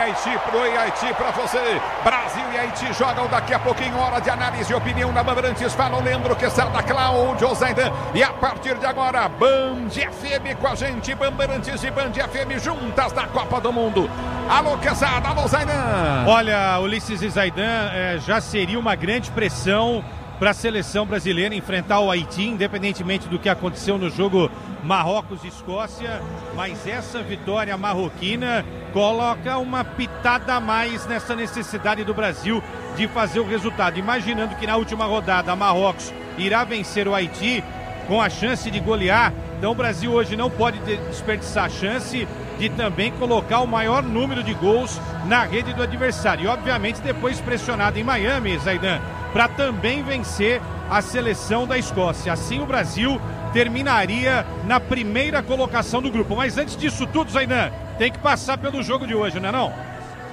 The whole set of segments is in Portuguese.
Haiti pra você. Brasil e Haiti jogam daqui a pouquinho. Hora de análise e opinião na Bandeirantes. Fala o Leandro Quesada, Cláudio Zaidan. E a partir de agora, Band FM com a gente. Bandeirantes e Band FM juntas na Copa do Mundo. Alô, Quesada, alô, Zaidan. Olha, Ulisses e Zaidan, já seria uma grande pressão para a seleção brasileira enfrentar o Haiti, independentemente do que aconteceu no jogo Marrocos e Escócia, mas essa vitória marroquina coloca uma pitada a mais nessa necessidade do Brasil de fazer o resultado, imaginando que na última rodada Marrocos irá vencer o Haiti com a chance de golear. Então o Brasil hoje não pode desperdiçar a chance de também colocar o maior número de gols na rede do adversário. E obviamente depois pressionado em Miami, Zaidan, para também vencer a seleção da Escócia. Assim o Brasil terminaria na primeira colocação do grupo. Mas antes disso tudo, Zaidan, tem que passar pelo jogo de hoje, não é não?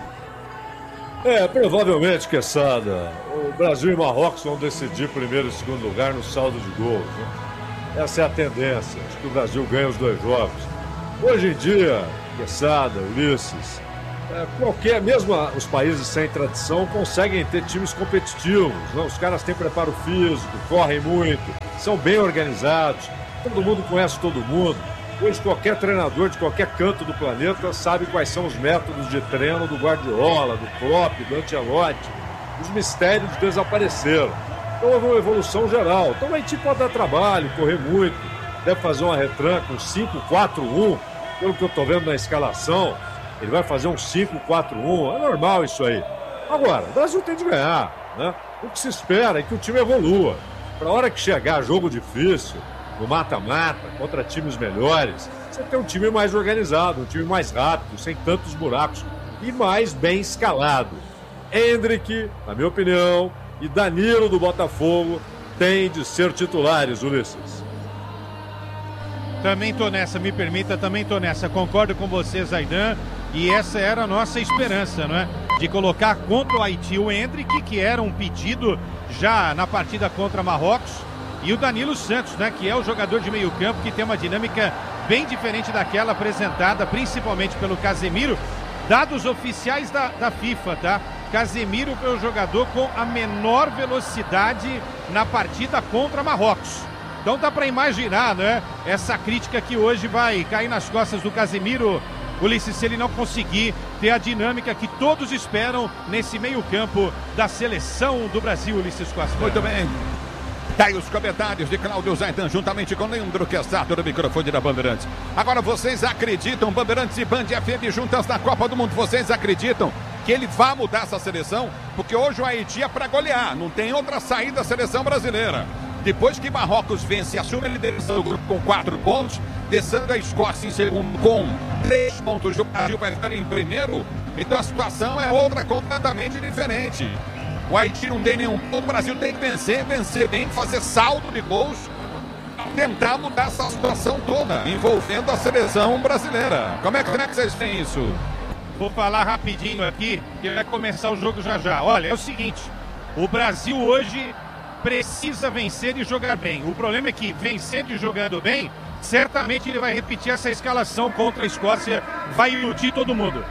Provavelmente, Quesada, o Brasil e Marrocos vão decidir primeiro e segundo lugar no saldo de gols, né? Essa é a tendência, acho que o Brasil ganha os 2 jogos. Hoje em dia, Quesada, Ulisses, mesmo os países sem tradição conseguem ter times competitivos, né? Os caras têm preparo físico, correm muito, são bem organizados, todo mundo conhece todo mundo. Hoje qualquer treinador de qualquer canto do planeta sabe quais são os métodos de treino do Guardiola, do Klopp, do Ancelotti. Os mistérios desapareceram. Então houve uma evolução geral. Então o Haiti pode dar trabalho, correr muito, deve fazer uma retranca, um 5-4-1, pelo que eu estou vendo na escalação. Ele vai fazer um 5-4-1, é normal isso aí. Agora, o Brasil tem de ganhar, né? O que se espera é que o time evolua. Para a hora que chegar jogo difícil, no mata-mata, contra times melhores, você tem um time mais organizado, um time mais rápido, sem tantos buracos e mais bem escalado. Endrick, na minha opinião, e Danilo do Botafogo têm de ser titulares, Ulisses. Também tô nessa, me permita, também tô nessa. Concordo com você, Zaidan. E essa era a nossa esperança, não é? De colocar contra o Haiti o Endrick, que era um pedido já na partida contra Marrocos, e o Danilo Santos, né? Que é o jogador de meio campo que tem uma dinâmica bem diferente daquela apresentada, principalmente pelo Casemiro. Dados oficiais da FIFA, tá? Casemiro foi o jogador com a menor velocidade na partida contra Marrocos. Então dá para imaginar, né? Essa crítica que hoje vai cair nas costas do Casemiro, Ulisses, se ele não conseguir ter a dinâmica que todos esperam nesse meio-campo da seleção do Brasil, Ulisses Costa. Muito bem. Tá aí os comentários de Cláudio Zaidan, juntamente com Leandro Quesada, no microfone da Bandeirantes. Agora, vocês acreditam, Bandeirantes e Band FM juntas na Copa do Mundo, vocês acreditam que ele vai mudar essa seleção? Porque hoje o Haiti é para golear, não tem outra saída da seleção brasileira. Depois que Marrocos vence e assume a liderança do grupo com 4 pontos, descendo a Escócia em segundo com 3 pontos, o Brasil vai estar em primeiro, então a situação é outra completamente diferente. O Haiti não tem nenhum ponto, o Brasil tem que vencer bem, fazer saldo de gols, tentar mudar essa situação toda, envolvendo a seleção brasileira. Como é que vocês veem isso? Vou falar rapidinho aqui, que vai começar o jogo já. Olha, é o seguinte, o Brasil hoje precisa vencer e jogar bem. O problema é que, vencendo e jogando bem, certamente ele vai repetir essa escalação contra a Escócia, vai iludir todo mundo.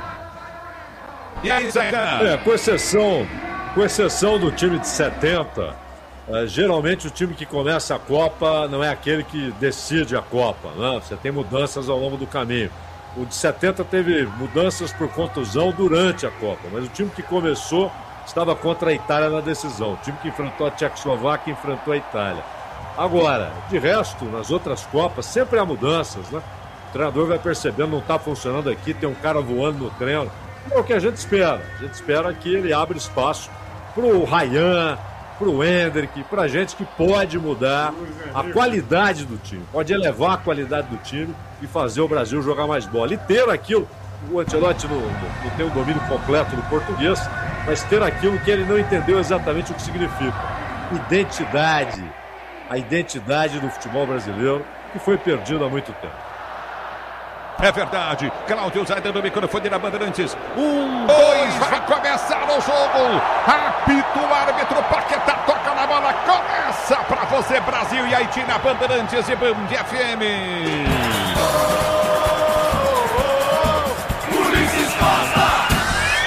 E aí, Zaidan? Com exceção do time de 70, geralmente o time que começa a Copa não é aquele que decide a Copa, né? Você tem mudanças ao longo do caminho. O de 70 teve mudanças por contusão durante a Copa, mas o time que começou estava contra a Itália na decisão. O time que enfrentou a Tchecoslováquia enfrentou a Itália. Agora, de resto, nas outras Copas, sempre há mudanças, né? O treinador vai percebendo, não está funcionando aqui, tem um cara voando no treino. É o que a gente espera. A gente espera que ele abra espaço para o Ryan, para o Endrick, para gente que pode mudar a qualidade do time, pode elevar a qualidade do time e fazer o Brasil jogar mais bola. E ter aquilo, o Ancelotti não tem o domínio completo do português, mas ter aquilo que ele não entendeu exatamente o que significa. Identidade. A identidade do futebol brasileiro que foi perdida há muito tempo. É verdade. Cláudio Zaidan no microfone da Bandeirantes. 1, 2, vai começar o jogo. Apita o árbitro, Paquetá toca na bola. Começa pra você, Brasil e Haiti na Bandeirantes e Band FM. Ulisses Costa!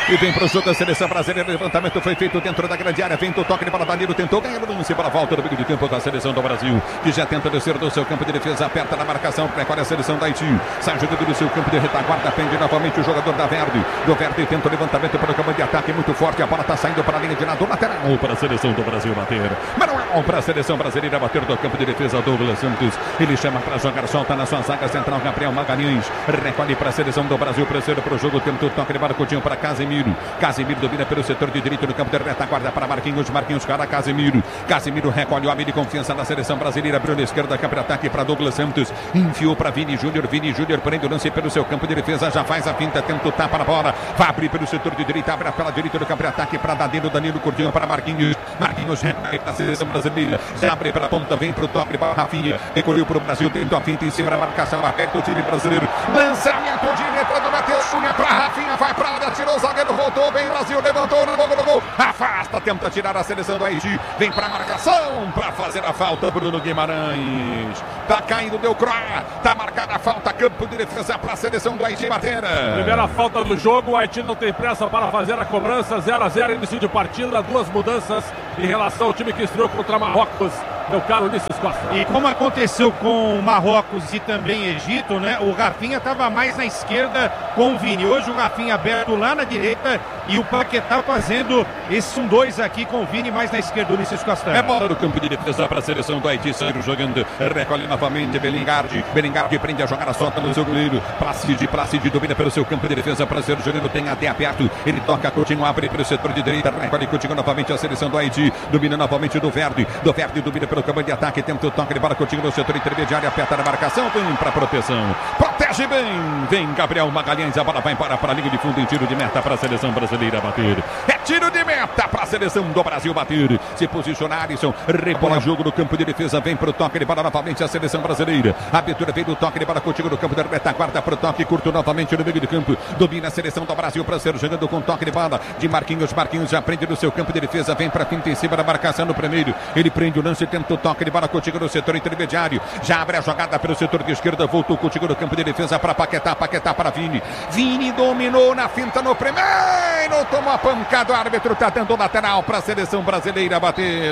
E vem pro jogo a seleção brasileira. Levantamento foi feito dentro da grande área. Vem o toque de bola. Danilo tentou ganhar o lance para a volta do meio de campo da seleção do Brasil, que já tenta descer do seu campo de defesa. Aperta na marcação. Recolhe a seleção da Haiti. Sai jogando do seu campo de retaguarda. Pende novamente o jogador da Verde. Do Verde tenta o levantamento para o campo de ataque. Muito forte. A bola está saindo para a linha de lado lateral para a seleção do Brasil bater. Manuel para a seleção brasileira bater do campo de defesa. Douglas Santos. Ele chama para jogar. Solta na sua zaga central. Gabriel Magalhães. Recolhe para a seleção do Brasil. Terceiro para o jogo. Tenta o toque de bola. Coutinho para Casemiro. Casemiro domina pelo setor de direito no campo de retaguarda para Marquinhos. Marquinhos para Casemiro. Casemiro recolhe o homem de confiança da seleção brasileira. Abriu na esquerda. Campo de ataque para Douglas Santos. Enfiou para Vini Júnior. Vini Júnior prende o lance pelo seu campo de defesa. Já faz a finta. Tenta o tapa na bola. Vai abrir pelo setor de direita. Abre pela direita do campo de ataque para Danilo. Danilo Coutinho para Marquinhos. Marquinhos recolhe para a seleção brasileira. Já abre para a ponta. Vem para o toque para Rafinha. Recolheu para o Brasil. Tentou a finta em cima da marcação. Aperta o time brasileiro. Lançamento direto do Matheus Cunha para Rafinha. Vai para a área. Tirou o zagueiro. Voltou bem. Brasil levantou no gol. Afasta. Tenta tirar a seleção do Haiti. Vem para a marcação para fazer a falta. Bruno Guimarães. Tá caindo. Deu croa. Tá marcada a falta. Campo de defesa para a seleção do Haiti bater. Primeira falta do jogo. O Haiti não tem pressa para fazer a cobrança. 0-0 início de partida. Duas mudanças em relação ao time que estreou contra Marrocos. Meu caro Ulisses Costa. E como aconteceu com Marrocos e também Egito, né? O Rafinha estava mais na esquerda com o Vini. Hoje o Rafinha aberto lá na direita e o Paquetá fazendo esse 1-2 aqui com o Vini mais na esquerda, Ulisses Costa. É bola no campo de defesa para a seleção do Haiti. Saiu jogando. Recolhe novamente Bellingardi. Bellingardi prende a jogada, solta no seu goleiro. Placide domina pelo seu campo de defesa para ser jogando. Tem até aberto. Ele toca, Coutinho abre pelo setor de direita. Recolhe Coutinho novamente a seleção do Haiti. Domina novamente do Verde. Do Verde domina pelo campo de ataque, tenta o toque de bola, Coutinho no setor intermediário, aperta na marcação, vem para proteção, protege bem, vem Gabriel Magalhães, a bola vai para a linha de fundo em tiro de meta para a seleção brasileira bater, é tiro de meta para a seleção do Brasil bater, se posiciona Alisson, rebola jogo no campo de defesa, vem para o toque de bola novamente a seleção brasileira, a abertura vem do toque de bola, Coutinho no campo da retaguarda para o toque curto novamente no meio de campo, domina a seleção do Brasil para ser jogando com toque de bola de Marquinhos já prende no seu campo de defesa, vem para a finta em cima da marcação no primeiro, ele prende o lance, tenta o toque de bola, Coutinho no setor intermediário, já abre a jogada pelo setor de esquerda, voltou Coutinho no campo de defesa para Paquetá para Vini, Vini dominou na finta no primeiro, tomou a pancada, o árbitro está dando lateral para a seleção brasileira bater.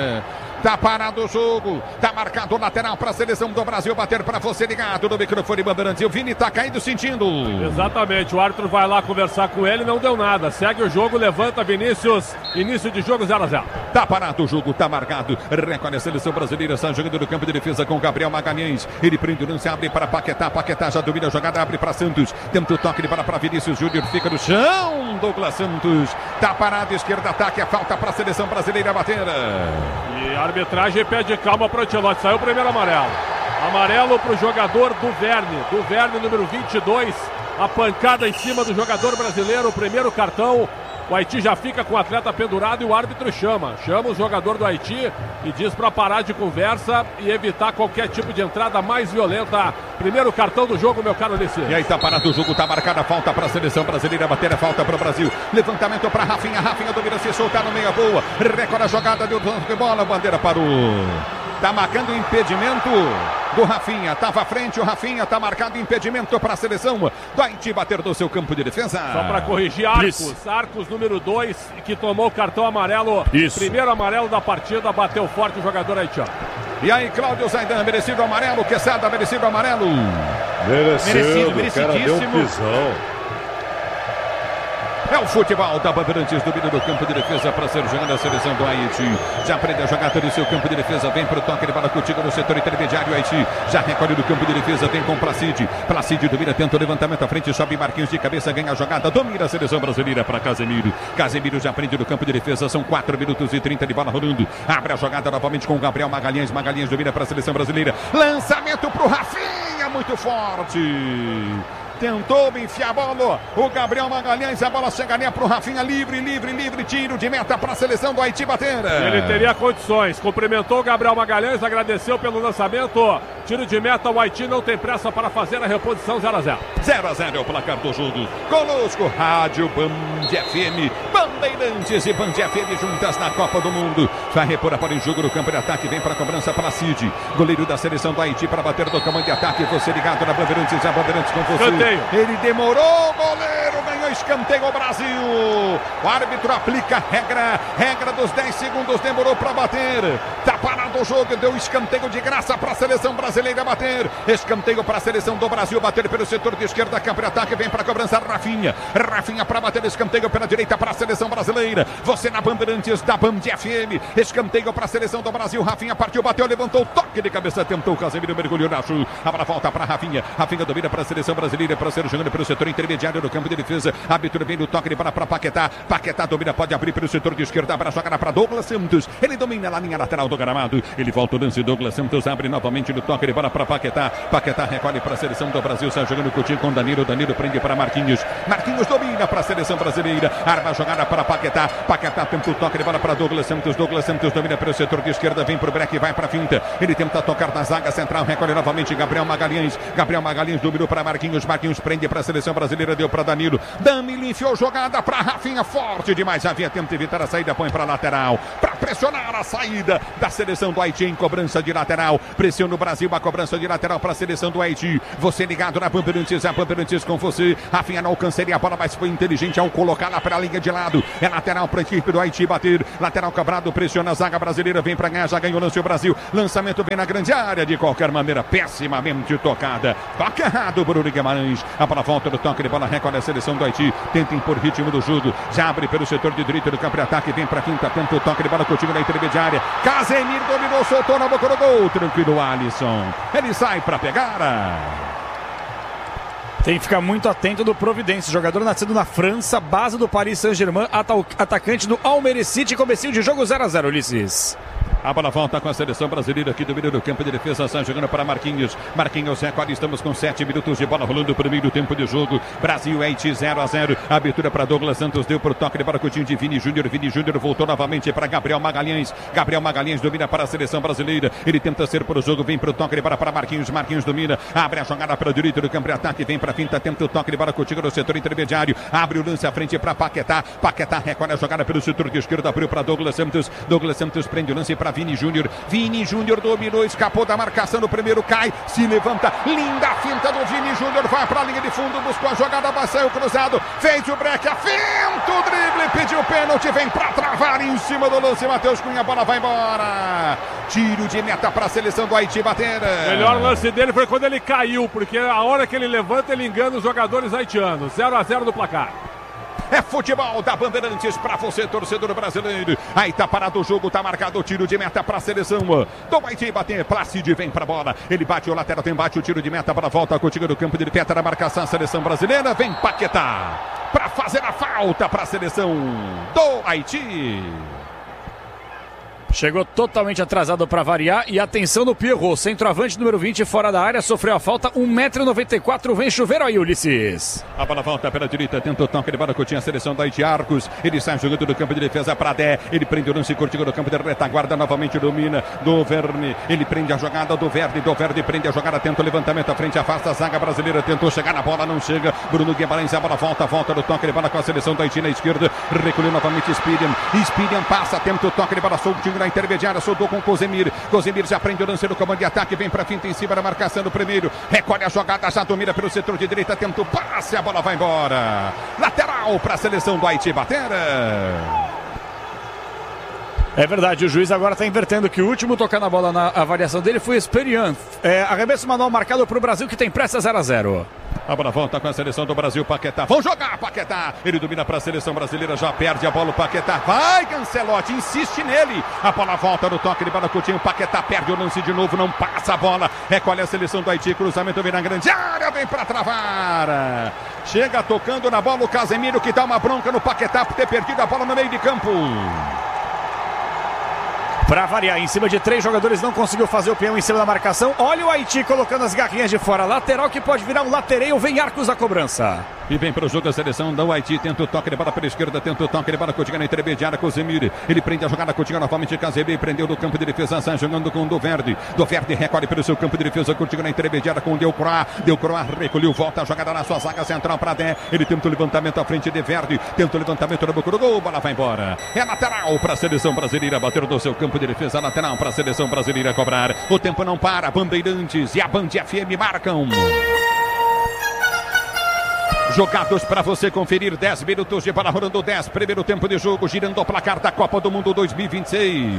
Tá parado o jogo, tá marcado o lateral para a seleção do Brasil bater para você ligado no microfone Bandeirantes. O Vini tá caindo sentindo. Exatamente, o árbitro vai lá conversar com ele, não deu nada. Segue o jogo, levanta Vinícius, início de jogo 0-0. Tá parado o jogo, tá marcado. Recolhe a seleção brasileira, está jogando no campo de defesa com Gabriel Magalhães. Ele prende o lance, abre para Paquetá já domina a jogada, abre para Santos. Tenta o toque de bola para Vinícius Júnior, fica no chão. Douglas Santos, tá parado, esquerda, ataque, a falta para a seleção brasileira bater. E a arbitragem pede calma para o Ancelotti. Saiu o primeiro amarelo. Amarelo para o jogador do Verne, número 22. A pancada em cima do jogador brasileiro. O primeiro cartão. O Haiti já fica com o atleta pendurado e o árbitro chama o jogador do Haiti e diz para parar de conversa e evitar qualquer tipo de entrada mais violenta. Primeiro cartão do jogo, meu caro Ulisses. E aí tá parado o jogo, tá marcada a falta para a seleção brasileira bater, a falta para o Brasil. Levantamento para Rafinha domina, se soltar no meia boa. Recorda a jogada, deu de bola, a bandeira parou. Tá marcando impedimento do Rafinha. Tava à frente o Rafinha. Tá marcado impedimento para a seleção do Haiti bater do seu campo de defesa. Só para corrigir, Arcos número 2, que tomou o cartão amarelo. Isso. Primeiro amarelo da partida. Bateu forte o jogador haitiano. E aí, Cláudio Zaidan, merecido amarelo. Quesada, merecido amarelo. Merecido, cara, deu um pisão. É o futebol da Bandeirantes, domínio do campo de defesa para ser jogando a seleção do Haiti. Já aprende a jogada do seu campo de defesa, vem para o toque de bola contigo no setor intermediário. Haiti já recolhe do campo de defesa, vem com Placide domina, tenta o levantamento à frente, sobe Marquinhos de cabeça, ganha a jogada, domina a seleção brasileira para Casemiro já prende do campo de defesa, são 4 minutos e 30 de bola rolando. Abre a jogada novamente com o Gabriel Magalhães domina para a seleção brasileira. Lançamento para o Rafinha, muito forte. Tentou enfiar a bola, o Gabriel Magalhães, a bola chegaria para o Rafinha, livre, tiro de meta para a seleção do Haiti bater. Ele teria condições, cumprimentou o Gabriel Magalhães, agradeceu pelo lançamento, tiro de meta, o Haiti não tem pressa para fazer a reposição 0-0. 0-0 é o placar do jogo, conosco, Rádio Band FM, Bandeirantes e Band FM juntas na Copa do Mundo, vai repor a bola em jogo no campo de ataque, vem para a cobrança Placide, goleiro da seleção do Haiti para bater do comando de ataque, você ligado na Bandeirantes, a Bandeirantes com você. Ele demorou, o goleiro ganhou escanteio Brasil. O árbitro aplica a regra dos 10 segundos, demorou para bater. Tá parado o jogo, deu escanteio de graça para a seleção brasileira bater. Escanteio para a seleção do Brasil bater pelo setor de esquerda, campo de ataque, vem para a cobrança Rafinha para bater, escanteio pela direita para a seleção brasileira. Você na Bandeirantes da Band FM, escanteio para a seleção do Brasil. Rafinha partiu, bateu, levantou, toque de cabeça, tentou, Casemiro mergulhou na chuva. Agora volta para Rafinha domina para a seleção brasileira, para ser jogando pelo setor intermediário do campo de defesa. Árbitro vem no toque de bola para Paquetá domina, pode abrir pelo setor de esquerda, para jogar para Douglas Santos. Ele domina na linha lateral do gramado. Ele volta o lance, Douglas Santos abre novamente no toque de bola para Paquetá recolhe para a seleção do Brasil, sai jogando Coutinho com Danilo prende para Marquinhos domina para a seleção brasileira, arma a jogada para Paquetá tenta o toque de bola para Douglas Santos domina pelo setor de esquerda, vem pro break, vai para a finta, ele tenta tocar na zaga central, recolhe novamente Gabriel Magalhães dominou para Marquinhos prende para a seleção brasileira, deu para Danilo enfiou jogada para Rafinha, forte demais, havia tempo de evitar a saída, põe para lateral, para pressionar a saída da seleção do Haiti em cobrança de lateral, pressiona o Brasil, a cobrança de lateral para a seleção do Haiti, você ligado na Bandeirantes, a Bandeirantes com você, Rafinha não alcançaria a bola, mas foi inteligente ao colocá-la para a linha de lado, é lateral para a equipe do Haiti bater, lateral cobrado, pressiona a zaga brasileira, vem para ganhar, já ganhou o lance o Brasil, lançamento vem na grande área, de qualquer maneira, pessimamente tocada, toca errado, Bruno Guimarães, a bola volta do toque de bola, recolhe a seleção do Haiti, tenta impor ritmo do jogo, já abre pelo setor de direito do campo de ataque, vem para a quinta, tenta o toque de bola, Coutinho na intermediária, Casemiro dominou, soltou na boca do gol, tranquilo Alisson, ele sai para pegar. Tem que ficar muito atento do Providência, jogador nascido na França, base do Paris Saint-Germain, atacante do Almeria City, comecinho de jogo 0-0, Ulisses. A bola volta com a seleção brasileira aqui do meio do campo de defesa, sai jogando para Marquinhos recolhe, estamos com 7 minutos de bola rolando, primeiro tempo de jogo, Brasil Haiti 0-0, abertura para Douglas Santos, deu para o toque de bola, Coutinho de Vini Júnior voltou novamente para Gabriel Magalhães domina para a seleção brasileira, ele tenta ser para o jogo, vem para o toque de bola para Marquinhos domina, abre a jogada para o direito do campo de ataque, vem para a finta, tenta o toque de bola, Coutinho no setor intermediário, abre o lance à frente para Paquetá recolhe a jogada pelo setor de esquerda, abriu para Douglas Santos prende o lance para Vini Júnior dominou, escapou da marcação no primeiro, cai, se levanta, linda finta do Vini Júnior, vai para a linha de fundo, buscou a jogada, saiu cruzado, fez o break, afenta o drible, pediu pênalti, vem para travar em cima do lance, Matheus Cunha, a bola vai embora, tiro de meta para a seleção do Haiti bater. O melhor lance dele foi quando ele caiu, porque a hora que ele levanta, ele engana os jogadores haitianos, 0-0 no placar. É futebol da Bandeirantes para você, torcedor brasileiro. Aí tá parado o jogo, tá marcado o tiro de meta para a seleção do Haiti bater. Placide vem para a bola. Ele bate o lateral, tem bate o tiro de meta para a volta. Contigo do campo de peta na marcação. A seleção brasileira vem Paquetá para fazer a falta para a seleção do Haiti. Chegou totalmente atrasado para variar e atenção no Pierrot, centroavante número 20 fora da área, sofreu a falta, 1,94 m, vem chover aí, Ulisses. A bola volta pela direita, tenta o toque de bola, Coutinho, a seleção da Haiti, Arcos, ele sai jogando do campo de defesa para Dé, ele prende o lance, Coutinho do campo de retaguarda, novamente domina, do Verne, ele prende a jogada do Verde prende a jogada, tenta o levantamento à frente, afasta a zaga brasileira, tentou chegar na bola, não chega, Bruno Guimarães, a bola volta do toque de bola com a seleção da Haiti na esquerda, recolheu novamente Spirian passa, tenta o toque de bola, soltinho na intermediária, soltou com Cosemir já prende o lance no comando de ataque, vem para a finta em cima da marcação do primeiro, recolhe a jogada, já domina pelo setor de direita, tenta o passe, a bola vai embora, lateral para a seleção do Haiti bater. É verdade, o juiz agora está invertendo, que o último tocar na bola na avaliação dele foi Esperian. Arremesso manual marcado para o Brasil, que tem pressa 0-0. A bola volta com a seleção do Brasil, Paquetá. Vão jogar, Paquetá. Ele domina para a seleção brasileira, já perde a bola, o Paquetá. Vai, Cancelotti, insiste nele. A bola volta no toque de bola, Coutinho. Paquetá perde o lance de novo, não passa a bola. Recolhe a seleção do Haiti, cruzamento vem na grande área, vem para travar. Chega tocando na bola o Casemiro, que dá uma bronca no Paquetá por ter perdido a bola no meio de campo. Para variar, em cima de 3 jogadores, não conseguiu fazer o peão em cima da marcação. Olha o Haiti colocando as garrinhas de fora. Lateral que pode virar um latereio. Vem Arcos a cobrança. E vem para o jogo a seleção do Haiti. Tenta o toque de bola pela esquerda. Tenta o toque de bola. Coutinho na intermediária. Cosemir. Ele prende a jogada. Coutinho novamente. Casemiro prendeu do campo de defesa. Sai jogando com o do Verde. Do Verde recolhe pelo seu campo de defesa. Coutinho na intermediária com o Delcroix. Delcroix recolheu. Volta a jogada na sua zaga central para Dé. Ele tenta o levantamento à frente de Verde. Tenta o levantamento na boca do gol. Bola vai embora. É lateral para a seleção brasileira. Bater do seu campo de defesa. Lateral para a seleção brasileira cobrar. O tempo não para. Bandeirantes e a Band FM marcam. Jogados para você conferir, 10 minutos de bola rolando, 10, primeiro tempo de jogo, girando o placar da Copa do Mundo 2026.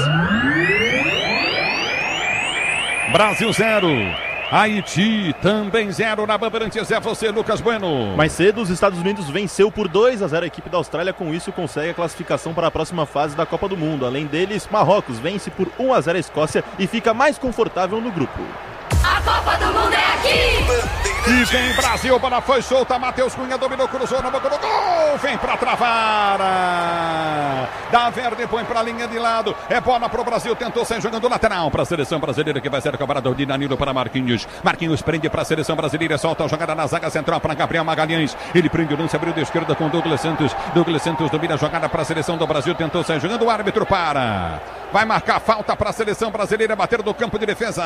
Brasil 0, Haiti também 0 na Bandeirantes. É você, Lucas Bueno. Mais cedo, os Estados Unidos venceu por 2-0 a equipe da Austrália. Com isso, consegue a classificação para a próxima fase da Copa do Mundo. Além deles, Marrocos vence por 1-0 a Escócia e fica mais confortável no grupo. A Copa do Mundo é aqui! E vem Brasil, bola foi solta, Matheus Cunha dominou, cruzou na boca do gol, vem pra travar, dá verde, põe pra linha de lado, é bola pro Brasil, tentou sair jogando lateral pra seleção brasileira, que vai ser cobrado de Danilo para Marquinhos prende pra seleção brasileira, solta a jogada na zaga central para Gabriel Magalhães, ele prende o lance, abriu de esquerda com Douglas Santos domina a jogada pra seleção do Brasil, tentou sair jogando, o árbitro para, vai marcar falta pra seleção brasileira, bater do campo de defesa.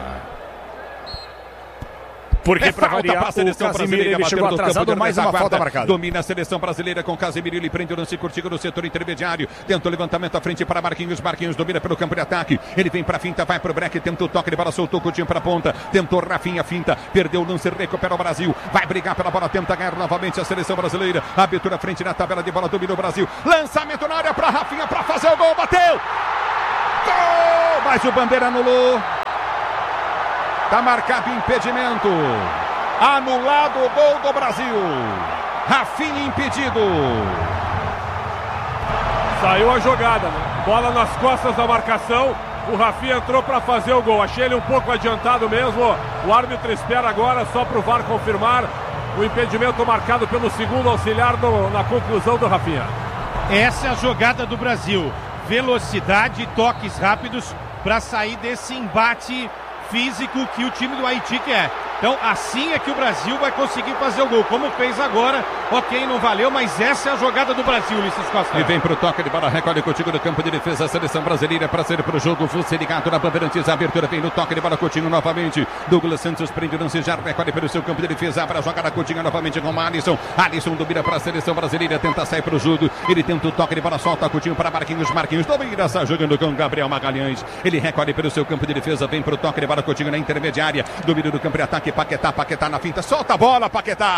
Porque para variar, o Casemiro ele chegou atrasado, mais uma falta marcada. Domina a seleção brasileira com Casemiro, ele prende o lance curtido no setor intermediário, tenta o levantamento à frente para Marquinhos domina pelo campo de ataque, ele vem para a finta, vai para o break, tenta o toque de bola, soltou o Coutinho para a ponta, tentou Rafinha, finta, perdeu o lance, recupera o Brasil, vai brigar pela bola, tenta ganhar novamente a seleção brasileira, abertura à frente na tabela de bola, domina o Brasil, lançamento na área para Rafinha, para fazer o gol, bateu! Gol! Mas o Bandeira anulou. Está marcado impedimento. Anulado o gol do Brasil. Rafinha impedido. Saiu a jogada, né? Bola nas costas da marcação. O Rafinha entrou para fazer o gol. Achei ele um pouco adiantado mesmo. O árbitro espera agora só para o VAR confirmar o impedimento marcado pelo segundo auxiliar na conclusão do Rafinha. Essa é a jogada do Brasil. Velocidade, toques rápidos para sair desse embate físico que o time do Haiti quer. Então assim é que o Brasil vai conseguir fazer o gol, como fez agora. Ok, não valeu, mas essa é a jogada do Brasil, Ulisses Costa. E vem pro toque de bola, recolhe Coutinho no campo de defesa, a seleção brasileira para sair pro jogo, você ligado na Bandeirantes, a abertura vem no toque de bola, Coutinho novamente, Douglas Santos prende o lance, já recolhe pelo seu campo de defesa, para jogar a Coutinho novamente com o Alisson domina para a seleção brasileira, tenta sair pro jogo, ele tenta o toque de bola, solta Coutinho para Marquinhos domina, está jogando com Gabriel Magalhães, ele recolhe pelo seu campo de defesa, vem pro toque de bola, Coutinho na intermediária, domina do campo de ataque, Paquetá na finta, solta a bola, Paquetá,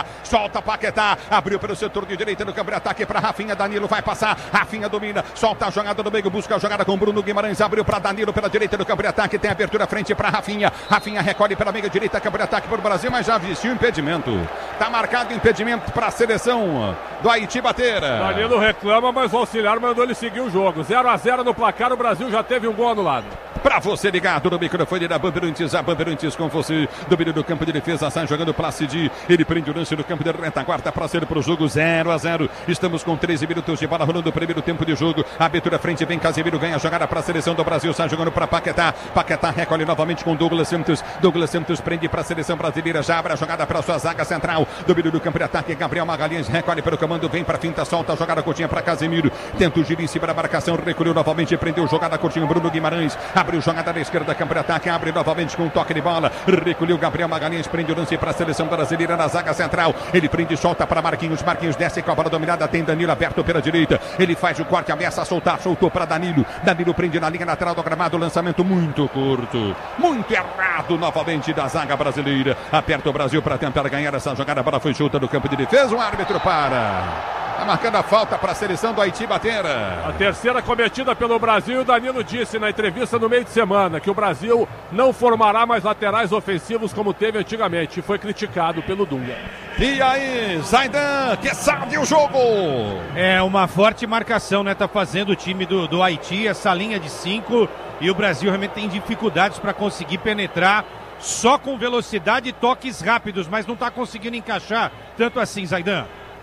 abriu pelo setor de direita no campo de ataque para Rafinha, Danilo vai passar, Rafinha domina, solta a jogada do meio, busca a jogada com Bruno Guimarães, abriu para Danilo pela direita no campo de ataque, tem abertura frente para Rafinha recolhe pela meia direita, campo de ataque para o Brasil, mas já vestiu impedimento, tá marcado impedimento para a seleção do Haiti bater. Danilo reclama, mas o auxiliar mandou ele seguir o jogo, 0-0 no placar, o Brasil já teve um gol anulado. Para você ligado no microfone da Bandeirantes, a Bandeirantes com você, domínio do campo de defesa, sai jogando Placidi, ele prende o lance no campo de retaguarda para ser para o jogo 0-0, estamos com 13 minutos de bola rolando o primeiro tempo de jogo, abertura frente, vem Casemiro, ganha a jogada para a seleção do Brasil, sai jogando para Paquetá recolhe novamente com Douglas Santos prende para a seleção brasileira, já abre a jogada para a sua zaga central, domínio do campo de ataque, Gabriel Magalhães recolhe pelo comando, vem para a finta, solta a jogada Coutinho para Casemiro, tenta o giro em cima da marcação, recolheu novamente, prendeu jogada Coutinho, Bruno Guimarães, abriu jogada da esquerda, campo de ataque, abre novamente com um toque de bola, recolheu Gabriel Magalhães, prende o lance para a seleção brasileira na zaga central, ele prende e solta para Marquinhos desce com a bola dominada, tem Danilo aberto pela direita, ele faz o corte, ameaça a soltar, soltou para Danilo prende na linha lateral do gramado, lançamento muito curto, muito errado novamente da zaga brasileira, aperta o Brasil para tentar ganhar essa jogada, a bola foi solta do campo de defesa, o árbitro para. Está marcando a falta para a seleção do Haiti bater. A terceira cometida pelo Brasil. O Danilo disse na entrevista no meio de semana que o Brasil não formará mais laterais ofensivos como teve antigamente. Foi criticado pelo Dunga. E aí, Zaidan, que sabe o jogo? É uma forte marcação, né? Tá fazendo o time do Haiti, essa linha de 5. E o Brasil realmente tem dificuldades para conseguir penetrar. Só com velocidade e toques rápidos, mas não está conseguindo encaixar tanto assim, Zaidan.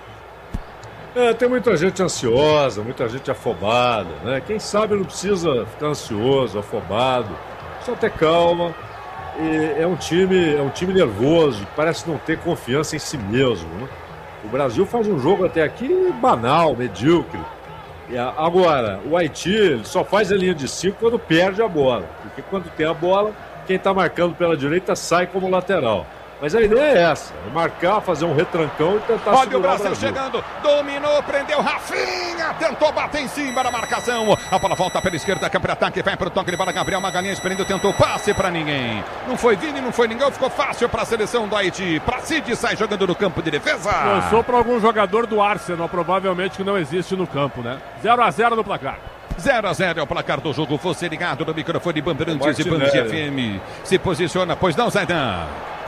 Tem muita gente ansiosa, muita gente afobada, né? Quem sabe não precisa ficar ansioso, afobado, só ter calma. E é um time nervoso, parece não ter confiança em si mesmo, né? O Brasil faz um jogo até aqui banal, medíocre. Agora, o Haiti ele só faz a linha de 5 quando perde a bola, porque quando tem a bola, quem está marcando pela direita sai como lateral. Mas a ideia é essa, é marcar, fazer um retrancão e tentar Olha segurar o Brasil chegando, dominou, prendeu Rafinha, tentou bater em cima da marcação. A bola volta pela esquerda, campo de ataque, vai para o toque de bola, Gabriel Magalhães prendeu, tentou passe para ninguém. Não foi Vini, não foi ninguém, ficou fácil para a seleção do Haiti. Pracide sai jogando no campo de defesa. Lançou para algum jogador do Arsenal, provavelmente que não existe no campo, né? 0-0 no placar. 0-0 é o placar do jogo. Você ligado no microfone Bandeirantes e Band FM. Se posiciona, pois não, Zaidan?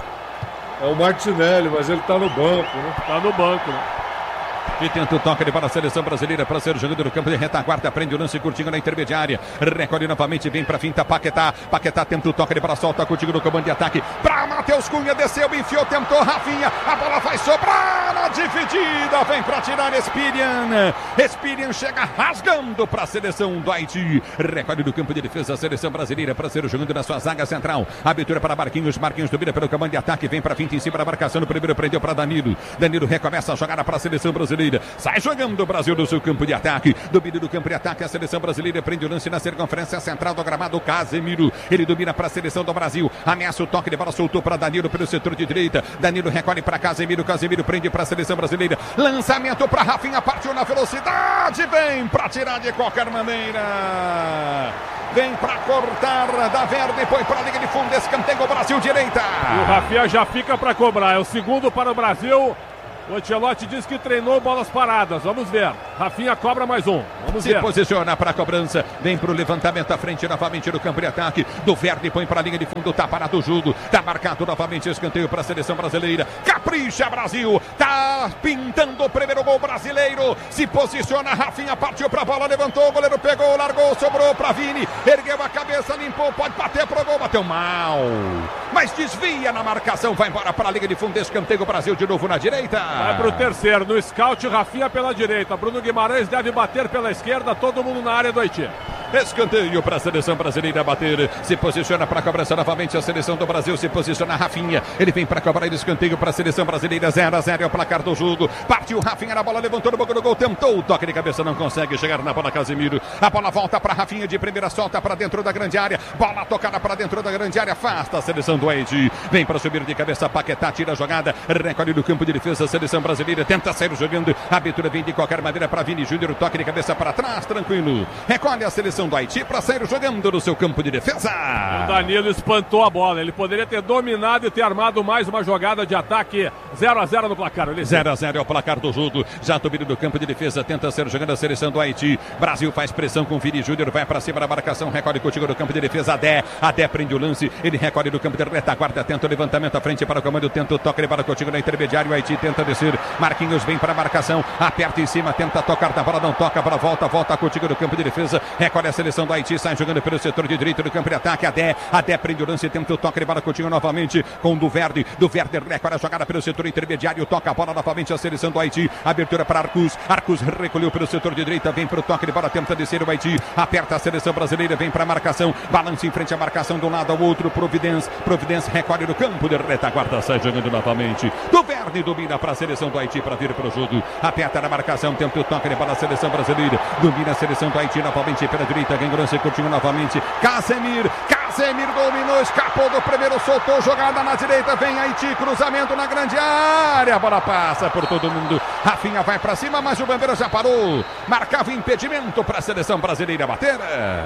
É o Martinelli, mas ele tá no banco, né? Tá no banco, né? E tenta o toque de bola a seleção brasileira para ser jogado no campo de retaguarda. Prende o lance curtinho na intermediária. Recolhe novamente, vem para finta Paquetá. Paquetá tenta o toque de bola, solta contigo no comando de ataque. Para Matheus Cunha, desceu, enfiou, tentou Rafinha. A bola vai sobrar na dividida. Vem para tirar Espirian. Espirian chega rasgando para a seleção do Haiti. Recolhe do campo de defesa a seleção brasileira para ser jogando na sua zaga central. Abertura para Marquinhos. Marquinhos domina pelo comando de ataque. Vem para finta em cima da marcação. No primeiro prendeu para Danilo. Danilo recomeça a jogada para a seleção brasileira. Sai jogando o Brasil no seu campo de ataque. Domínio do campo de ataque. A seleção brasileira prende o lance na circunferência central do gramado. Casemiro. Ele domina para a seleção do Brasil. Ameaça o toque de bola. Soltou para Danilo pelo setor de direita. Danilo recolhe para Casemiro. Casemiro prende para a seleção brasileira. Lançamento para Rafinha. Partiu na velocidade. Vem para tirar de qualquer maneira. Vem para cortar da Verde. Põe para a linha de fundo. Escanteio Brasil direita. E o Rafinha já fica para cobrar. É o segundo para o Brasil. O Ancelotti diz que treinou bolas paradas. Vamos ver. Rafinha cobra mais um. Vamos ver. Se posiciona para a cobrança. Vem para o levantamento à frente novamente no campo de ataque. Do Verde põe para a linha de fundo. Tá parado o jogo. Tá marcado novamente escanteio para a seleção brasileira. Capricha Brasil. Tá pintando o primeiro gol brasileiro. Se posiciona. Rafinha partiu para a bola. Levantou. O goleiro pegou. Largou. Sobrou para Vini. Ergueu a cabeça. Limpou. Pode bater pro gol. Bateu mal. Mas desvia na marcação. Vai embora para a linha de fundo. Escanteio Brasil de novo na direita. Vai pro terceiro, no scout, Rafinha pela direita, Bruno Guimarães deve bater pela esquerda, todo mundo na área do Haiti. Escanteio para a seleção brasileira bater, se posiciona para a cobrança novamente a seleção do Brasil, se posiciona Rafinha, ele vem para cobrar ele, escanteio para a seleção brasileira, 0-0 é o placar do jogo, partiu Rafinha na bola, levantou no banco do gol, tentou o toque de cabeça, não consegue chegar na bola Casemiro, a bola volta para Rafinha de primeira, solta para dentro da grande área, bola tocada para dentro da grande área, afasta a seleção do Haiti, vem para subir de cabeça, Paquetá tira a jogada, recolhe do campo de defesa, a seleção brasileira tenta sair jogando, a abertura vem de qualquer maneira para Vini Júnior, toque de cabeça para trás, tranquilo, recolhe a seleção do Haiti para sair jogando no seu campo de defesa. O Danilo espantou a bola, ele poderia ter dominado e ter armado mais uma jogada de ataque. 0-0 no placar. 0-0 é o placar do jogo, já domínio do campo de defesa, tenta ser jogando a seleção do Haiti. Brasil faz pressão com Vini Júnior, vai para cima da marcação, recolhe contigo no campo de defesa, Adé prende o lance, ele recolhe do campo de retaguarda, tenta o levantamento à frente para o comando, tenta o toque, ele para contigo na intermediária, o Haiti tenta descer, Marquinhos vem para a marcação, aperta em cima, tenta tocar da bola, não toca, a bola volta contigo no campo de defesa, recolhe a seleção do Haiti, sai jogando pelo setor de direito do campo de ataque, Adé prende o lance, tenta o toque, ele para contigo novamente com o do Verde recolhe a jogada pelo setor intermediário, toca a bola novamente a seleção do Haiti, abertura para Arcus recolheu pelo setor de direita, vem para o toque de bola, tenta descer o Haiti, aperta a seleção brasileira, vem para a marcação, balança em frente à marcação de um lado ao outro, Providence recolhe no campo de retaguarda, sai jogando novamente, do Verde domina para a seleção do Haiti para vir para o jogo, aperta na marcação, tenta o toque de bola a seleção brasileira, domina a seleção do Haiti novamente pela direita, ganha o lance, continua novamente, Casemiro dominou, escapou do primeiro, soltou jogada na direita, vem Haiti, cruzamento na grande área, a bola passa por todo mundo, Rafinha vai para cima, mas o Bandeira já parou, marcava impedimento para a seleção brasileira bater.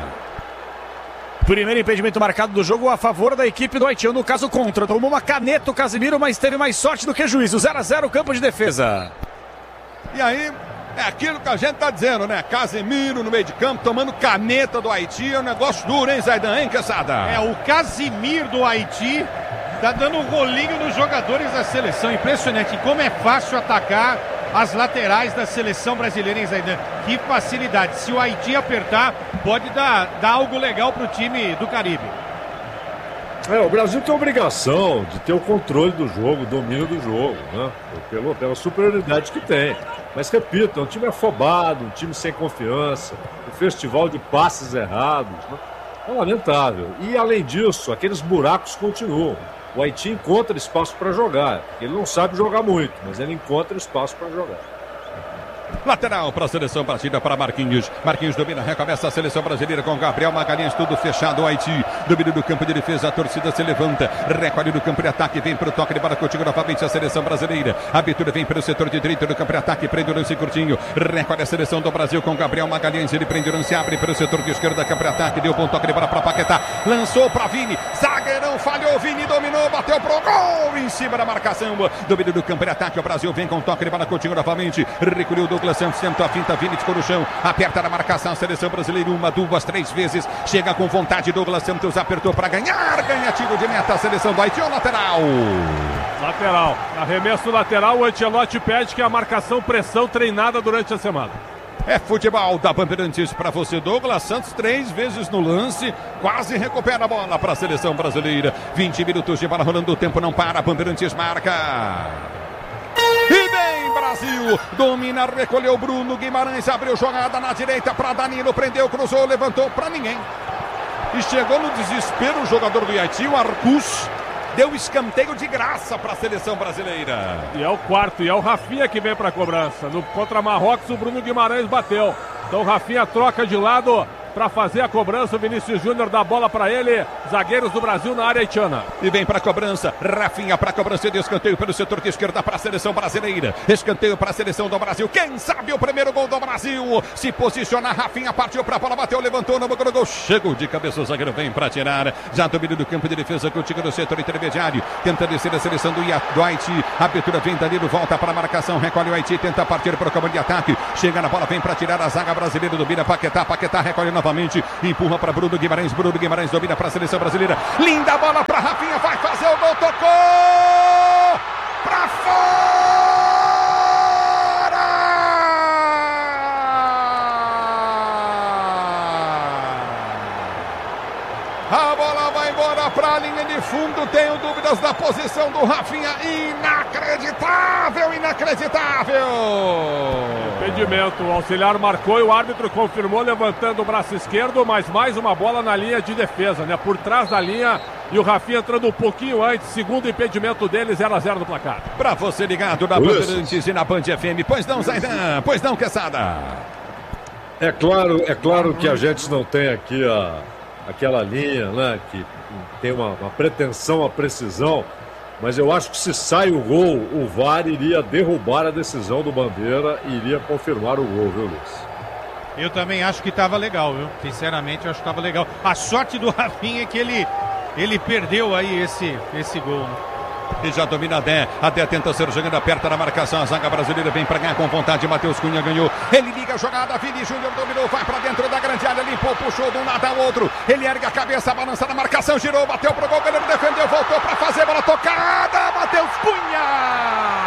Primeiro impedimento marcado do jogo a favor da equipe do Haiti, no caso contra, tomou uma caneta o Casemiro, mas teve mais sorte do que juízo, 0-0 campo de defesa. E aí, é aquilo que a gente tá dizendo, né? Casemiro no meio de campo, tomando caneta do Haiti, é um negócio duro, hein, Zaidan, hein, Quesada? É, o Casemiro do Haiti tá dando um rolinho nos jogadores da seleção, impressionante, como é fácil atacar as laterais da seleção brasileira, hein, Zaidan? Que facilidade, se o Haiti apertar, pode dar algo legal pro time do Caribe. O Brasil tem a obrigação de ter o controle do jogo, o domínio do jogo, né? Pela superioridade que tem. Mas repito, é um time afobado, um time sem confiança, um festival de passes errados, né? É lamentável. E além disso, aqueles buracos continuam. O Haiti encontra espaço para jogar. Ele não sabe jogar muito, mas ele encontra espaço para jogar. Lateral para a seleção brasileira, para Marquinhos. Marquinhos domina, recomeça a seleção brasileira com Gabriel Magalhães, tudo fechado. O Haiti, domínio do campo de defesa, a torcida se levanta, recolhe no campo de ataque, vem para o toque de bola contigo novamente a seleção brasileira. A abertura vem pelo setor de direito do campo de ataque, prende o lance curtinho, recolhe a seleção do Brasil com Gabriel Magalhães, ele prende o lance, abre pelo setor de esquerda do campo de ataque, deu bom toque de bola para Paquetá, lançou para Vini, zagueirão falhou, Vini dominou, bateu pro gol em cima da marcação, domínio do campo de ataque, o Brasil vem com toque de bola contigo novamente, recolheu o Douglas Santos, tentou a finta, Vini ficou no chão, aperta na marcação, a seleção brasileira, 1, 2, 3 vezes, chega com vontade, Douglas Santos apertou para ganhar, ganha tiro de meta, a seleção do Haiti, o lateral. Lateral, arremesso lateral, o Ancelotti pede que a marcação pressão treinada durante a semana. É futebol da Bandeirantes para você, Douglas Santos, 3 vezes no lance, quase recupera a bola para a seleção brasileira, 20 minutos de bola rolando, o tempo não para, Bandeirantes marca. E vem Brasil, domina, recolheu Bruno Guimarães, abriu jogada na direita para Danilo, prendeu, cruzou, levantou para ninguém. E chegou no desespero o jogador do Haiti, o Arcus, deu escanteio de graça para a seleção brasileira. E é o quarto, e é o Rafinha que vem para a cobrança. Contra Marrocos, o Bruno Guimarães bateu. Então o Rafinha troca de lado para fazer a cobrança. O Vinícius Júnior dá a bola para ele. Zagueiros do Brasil na área haitiana. E vem para a cobrança. Rafinha para a cobrança de escanteio pelo setor de esquerda para a seleção brasileira. Escanteio para a seleção do Brasil. Quem sabe o primeiro gol do Brasil. Se posiciona, Rafinha partiu para a bola, bateu, levantou no gol. Chegou de cabeça, o zagueiro vem para tirar. Já domínio do campo de defesa contigo no setor intermediário. Tenta descer a seleção do Haiti. A abertura vem Danilo, volta para a marcação. Recolhe o Haiti, tenta partir para o campo de ataque. Chega na bola, vem para tirar a zaga brasileira. Domina Paquetá, Paquetá recolhe novamente. Empurra para Bruno Guimarães domina para a seleção brasileira. Linda bola para Rafinha, vai fazer o gol, tocou para fora! A bola vai embora para a linha de fundo, tenho dúvidas da posição do Rafinha, inacreditável! Impedimento, o auxiliar marcou e o árbitro confirmou levantando o braço esquerdo, mas mais uma bola na linha de defesa, né? Por trás da linha, e o Rafinha entrando um pouquinho antes, segundo impedimento dele, 0-0 no placar. Para você ligado na Bandeirantes e na Band FM, pois não, Zaidan, pois não, Quesada. É claro que a gente não tem aqui aquela linha, né, que tem uma pretensão à precisão, mas eu acho que se sai o gol, o VAR iria derrubar a decisão do Bandeira e iria confirmar o gol, viu, Luiz? Eu também acho que estava legal, viu? Sinceramente, eu acho que estava legal. A sorte do Rafinha é que ele perdeu aí esse gol, né? E já domina a Dé tenta ser jogando, aperta na marcação, a zaga brasileira vem pra ganhar com vontade, Matheus Cunha ganhou, ele liga a jogada, Vini Júnior dominou, vai pra dentro da grande área, limpou, puxou de um lado ao outro, ele ergue a cabeça, balança na marcação, girou, bateu pro gol, ele defendeu, voltou pra fazer, bola tocada, Matheus Cunha!